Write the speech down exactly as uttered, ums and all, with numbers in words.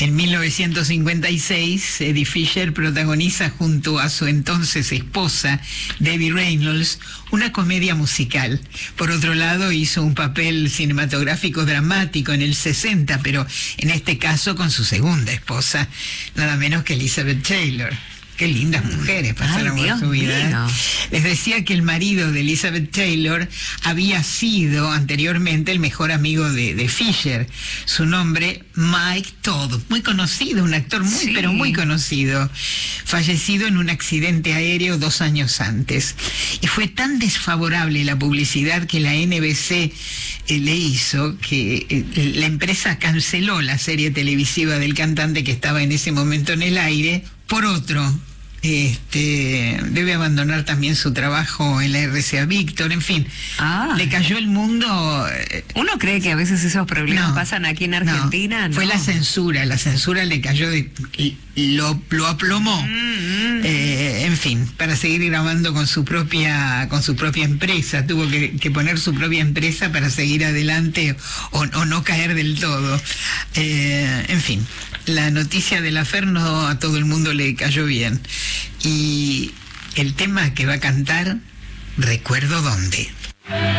En mil novecientos cincuenta y seis, Eddie Fisher protagoniza junto a su entonces esposa, Debbie Reynolds, una comedia musical. Por otro lado, hizo un papel cinematográfico dramático en el sesenta, pero en este caso con su segunda esposa, nada menos que Elizabeth Taylor. Qué lindas mujeres pasaron por su vida. Les decía que el marido de Elizabeth Taylor había sido anteriormente el mejor amigo de, de Fisher. Su nombre, Mike Todd, muy conocido, un actor muy, sí. pero muy conocido, fallecido en un accidente aéreo dos años antes. Y fue tan desfavorable la publicidad que la N B C eh, le hizo que eh, la empresa canceló la serie televisiva del cantante que estaba en ese momento en el aire por otro. Este, debe abandonar también su trabajo en la R C A Víctor, en fin, ah. le cayó el mundo. Uno cree que a veces esos problemas no, pasan aquí en Argentina. No, no. Fue la censura, la censura le cayó de, y lo, lo aplomó. Mm, mm. Eh, en fin, para seguir grabando con su propia, con su propia empresa, tuvo que, que poner su propia empresa para seguir adelante o, o no caer del todo. Eh, en fin, la noticia del afer no a todo el mundo le cayó bien. Y el tema que va a cantar, recuerdo dónde.